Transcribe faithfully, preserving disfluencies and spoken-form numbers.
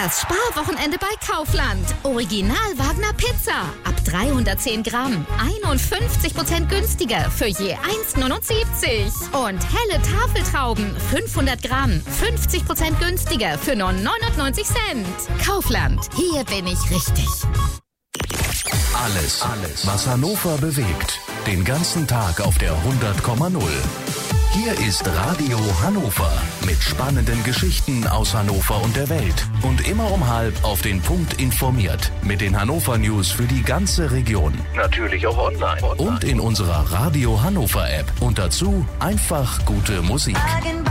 Das Sparwochenende bei Kaufland. Original Wagner Pizza. Ab dreihundertzehn Gramm. einundfünfzig Prozent günstiger für je eins neunundsiebzig. Und helle Tafeltrauben. fünfhundert Gramm. fünfzig Prozent günstiger für nur neunundneunzig Cent. Kaufland. Hier bin ich richtig. Alles, alles, was Hannover bewegt. Den ganzen Tag auf der hundert Komma null. Hier ist Radio Hannover mit spannenden Geschichten aus Hannover und der Welt. Und immer um halb auf den Punkt informiert. Mit den Hannover News für die ganze Region. Natürlich auch online. Und in unserer Radio Hannover App. Und dazu einfach gute Musik.